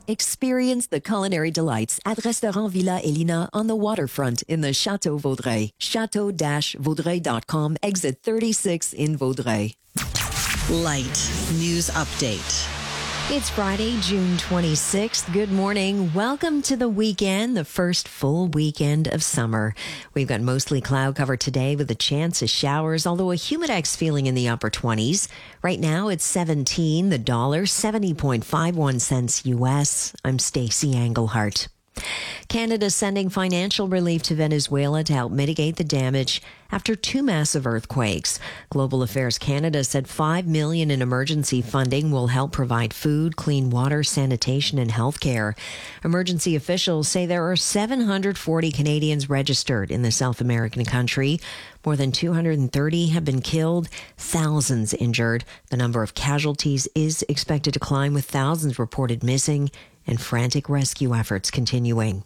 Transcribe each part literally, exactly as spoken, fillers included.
Experience the culinary delights at Restaurant Villa Elina on the waterfront in the Château Vaudreuil. chateau dash vaudreuil dot com, exit thirty-six in Vaudreuil. Light News Update. It's Friday, June twenty-sixth. Good morning. Welcome to the weekend, the first full weekend of summer. We've got mostly cloud cover today with a chance of showers, although a humidex feeling in the upper twenties. Right now it's seventeen, the dollar seventy point five one cents U S. I'm Stacey Englehart. Canada sending financial relief to Venezuela to help mitigate the damage after two massive earthquakes. Global Affairs Canada said five million dollars in emergency funding will help provide food, clean water, sanitation, and health care. Emergency officials say there are seven hundred forty Canadians registered in the South American country. More than two hundred thirty have been killed, thousands injured. The number of casualties is expected to climb, with thousands reported missing and frantic rescue efforts continuing.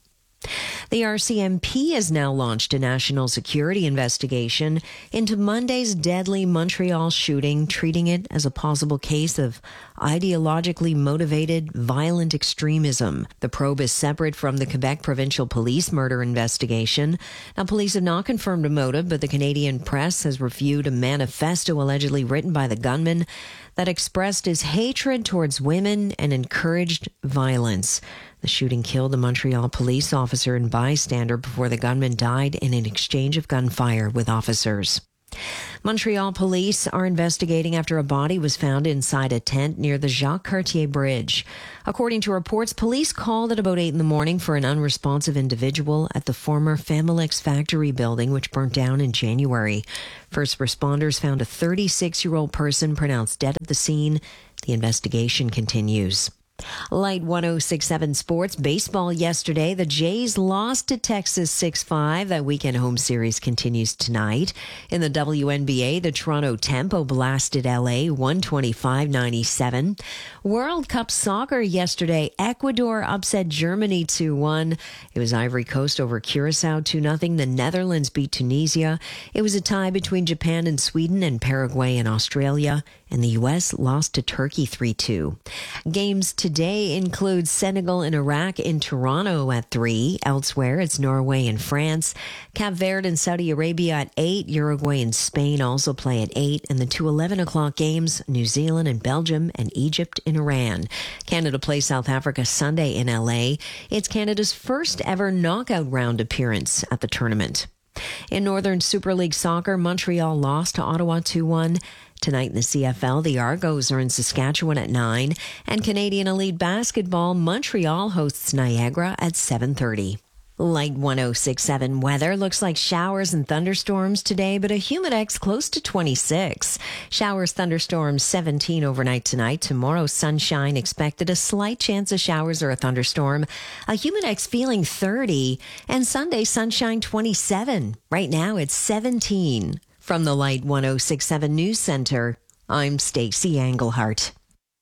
The R C M P has now launched a national security investigation into Monday's deadly Montreal shooting, treating it as a possible case of ideologically motivated violent extremism. The probe is separate from the Quebec Provincial Police murder investigation. Now, police have not confirmed a motive, but the Canadian press has reviewed a manifesto allegedly written by the gunman that expressed his hatred towards women and encouraged violence. The shooting killed a Montreal police officer and bystander before the gunman died in an exchange of gunfire with officers. Montreal police are investigating after a body was found inside a tent near the Jacques Cartier Bridge. According to reports, police called at about eight in the morning for an unresponsive individual at the former Familix factory building, which burnt down in January. First responders found a thirty-six-year-old person pronounced dead at the scene. The investigation continues. Light one oh six point seven Sports. Baseball yesterday. The Jays lost to Texas six five. That weekend home series continues tonight. In the W N B A, the Toronto Tempo blasted L A one twenty-five ninety-seven. World Cup soccer yesterday. Ecuador upset Germany two one. It was Ivory Coast over Curacao two nothing. The Netherlands beat Tunisia. It was a tie between Japan and Sweden and Paraguay and Australia. And the U S lost to Turkey three two. Games today include Senegal and Iraq in Toronto at three. Elsewhere, it's Norway and France. Cape Verde and Saudi Arabia at eight. Uruguay and Spain also play at eight. And the two eleven o'clock games, New Zealand and Belgium and Egypt and Iran. Canada plays South Africa Sunday in L A. It's Canada's first ever knockout round appearance at the tournament. In Northern Super League Soccer, Montreal lost to Ottawa two one. Tonight in the C F L, the Argos are in Saskatchewan at nine. And Canadian Elite Basketball, Montreal hosts Niagara at seven thirty. Light one oh six point seven weather. Looks like showers and thunderstorms today, but a humidex close to twenty-six. Showers, thunderstorms, seventeen overnight tonight. Tomorrow, sunshine expected. A slight chance of showers or a thunderstorm. A humidex feeling thirty. And Sunday, sunshine twenty-seven. Right now, it's seventeen. From the Light one oh six point seven News Center, I'm Stacey Englehart.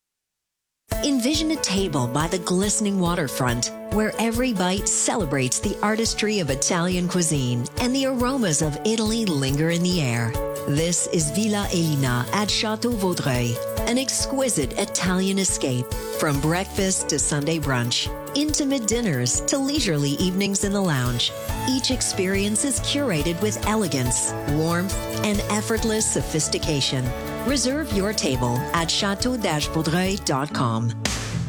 Envision a table by the glistening waterfront, where every bite celebrates the artistry of Italian cuisine and the aromas of Italy linger in the air. This is Villa Elina at Château Vaudreuil, an exquisite Italian escape. From breakfast to Sunday brunch, intimate dinners to leisurely evenings in the lounge, each experience is curated with elegance, warmth, and effortless sophistication. Reserve your table at chateau dash vaudreuil dot com.